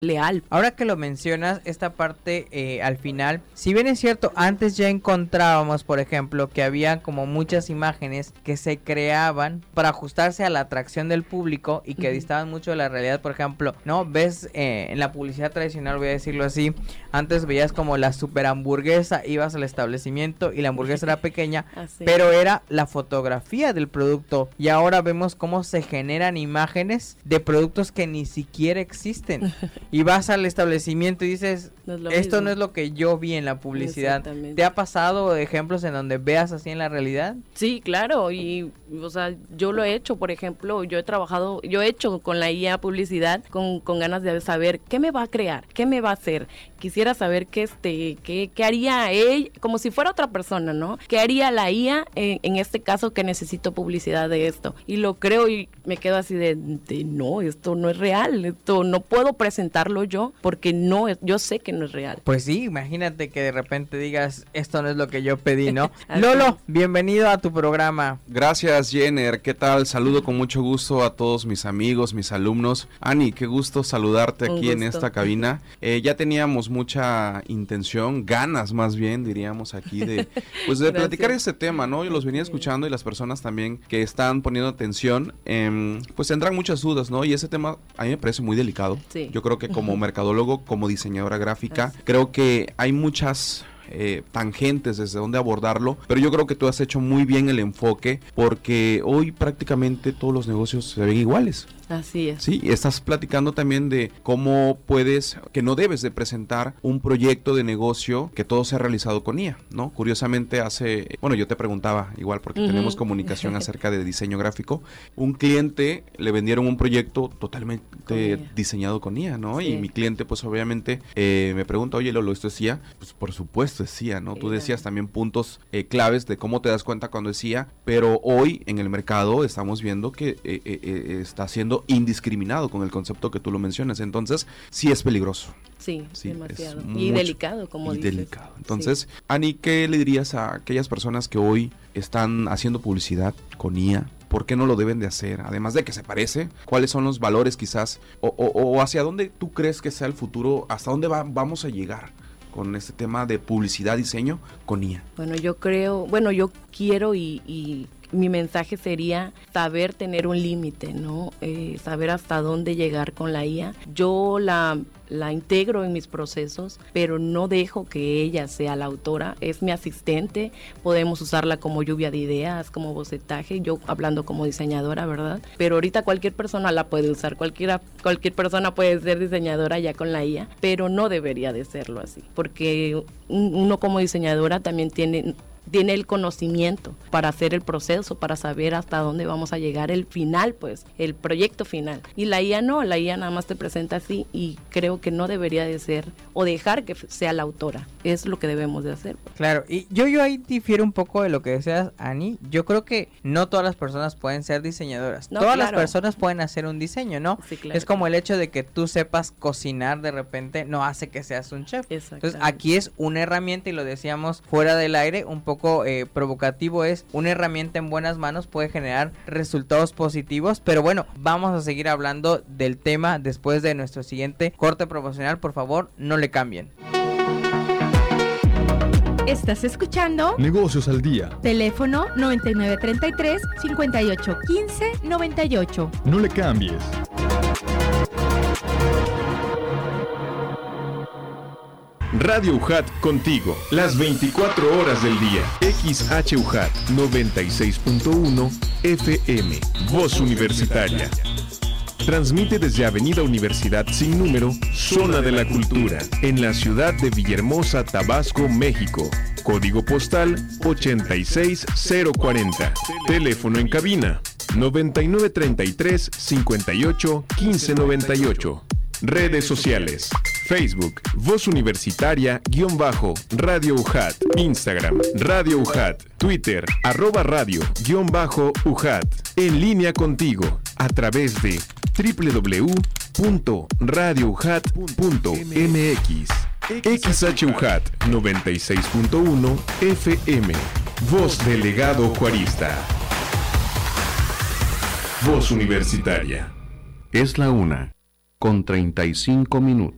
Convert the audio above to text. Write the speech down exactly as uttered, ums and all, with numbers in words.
leal. Ahora que lo mencionas, esta parte eh, al final, si bien es cierto, antes ya encontrábamos, por ejemplo, que había como muchas imágenes que se creaban para ajustarse a la atracción del público y que uh-huh. distaban mucho de la realidad. Por ejemplo, ¿no? Ves eh, en la publicidad tradicional, voy a decirlo así, antes veías como la super hamburguesa, ibas al establecimiento y la hamburguesa era pequeña, así. Pero era la fotografía del producto, y ahora vemos cómo se generan imágenes de productos que ni siquiera existen. Y vas al establecimiento y dices, no esto mismo. No es lo que yo vi en la publicidad. ¿Te ha pasado ejemplos en donde veas así en la realidad? Sí, claro, y o sea, yo lo he hecho, por ejemplo, yo he trabajado, yo he hecho con la I A publicidad con, con ganas de saber qué me va a crear, qué me va a hacer. Quisiera saber qué este, qué, qué haría él, como si fuera otra persona, ¿no? ¿Qué haría la I A en, en este caso que necesito publicidad de esto? Y lo creo y me quedo así de, de no, esto no es real, esto no puedo presentarlo yo porque no, yo sé que no es real. Pues sí, imagínate que de repente digas, esto no es lo que yo pedí, ¿no? Lolo, bienvenido a tu programa. Gracias, Jenner, ¿qué tal? Saludo con mucho gusto a todos mis amigos, mis alumnos. Ani, qué gusto saludarte aquí en esta cabina. Eh, ya teníamos mucha intención, ganas más bien, diríamos aquí, de pues de platicar este tema, ¿no? Yo los venía escuchando y las personas también que están poniendo atención, eh, pues tendrán muchas dudas, ¿no? Y ese tema a mí me parece muy delicado. Sí. Yo creo que como mercadólogo, como diseñadora gráfica, ah, creo que hay muchas Eh, tangentes desde donde abordarlo, pero yo creo que tú has hecho muy bien el enfoque, porque hoy prácticamente todos los negocios se ven iguales. Así es. Sí, estás platicando también de cómo puedes, que no debes de presentar un proyecto de negocio que todo sea realizado con I A, ¿no? Curiosamente hace, bueno, yo te preguntaba igual porque uh-huh. tenemos comunicación acerca de diseño gráfico, un cliente le vendieron un proyecto totalmente con diseñado con I A, ¿no? Sí. Y mi cliente pues obviamente eh, me pregunta, oye Lolo, ¿esto es I A? Pues por supuesto es I A, ¿no? Sí, tú decías también puntos eh, claves de cómo te das cuenta cuando es I A, pero hoy en el mercado estamos viendo que eh, eh, eh, está siendo indiscriminado con el concepto que tú lo mencionas, entonces sí es peligroso. Sí, sí, demasiado. Y mucho, delicado, como y dices. delicado. Entonces, sí. Ani, ¿qué le dirías a aquellas personas que hoy están haciendo publicidad con I A? ¿Por qué no lo deben de hacer? Además de que se parece, ¿cuáles son los valores quizás? O, o, o hacia dónde tú crees que sea el futuro? ¿Hasta dónde va, vamos a llegar con este tema de publicidad, diseño con I A? Bueno, yo creo, bueno, yo quiero y... y... mi mensaje sería saber tener un límite, ¿no? Eh, saber hasta dónde llegar con la I A. Yo la, la integro en mis procesos, pero no dejo que ella sea la autora. Es mi asistente, podemos usarla como lluvia de ideas, como bocetaje, yo hablando como diseñadora, ¿verdad? Pero ahorita cualquier persona la puede usar, cualquiera, cualquier persona puede ser diseñadora ya con la I A, pero no debería de serlo así, porque uno como diseñadora también tiene... tiene el conocimiento para hacer el proceso, para saber hasta dónde vamos a llegar, el final, pues, el proyecto final. Y la I A no, la I A nada más te presenta así y creo que no debería de ser o dejar que sea la autora. Es lo que debemos de hacer. Pues. Claro, y yo, yo ahí difiero un poco de lo que decías, Ani. Yo creo que no todas las personas pueden ser diseñadoras. No, todas claro. las personas pueden hacer un diseño, ¿no? Sí, claro. Es como el hecho de que tú sepas cocinar de repente no hace que seas un chef. Entonces aquí es una herramienta y lo decíamos fuera del aire, un poco poco eh, provocativo, es una herramienta en buenas manos, puede generar resultados positivos, pero bueno, vamos a seguir hablando del tema después de nuestro siguiente corte promocional. Por favor, no le cambien. Estás escuchando Negocios al Día. Teléfono noventa y nueve treinta y tres, cincuenta y ocho quince, noventa y ocho. No le cambies. Radio U J A T contigo, las veinticuatro horas del día. X H U J A T noventa y seis punto uno F M, Voz Universitaria. Transmite desde Avenida Universidad sin número, Zona de la Cultura, en la ciudad de Villahermosa, Tabasco, México. Código postal ochenta y seis cero cuarenta. Teléfono en cabina noventa y nueve treinta y tres, cincuenta y ocho, quince noventa y ocho. Redes sociales: Facebook, Voz Universitaria, guión bajo, Radio U J A T, Instagram, Radio U J A T, Twitter, arroba radio, guión bajo, U J A T, en línea contigo, a través de doble u doble u doble u punto radio u j a t punto m x. X H U J A T noventa y seis punto uno F M, Voz Delegado Juarista. Voz Universitaria. Es la una, con treinta y cinco minutos.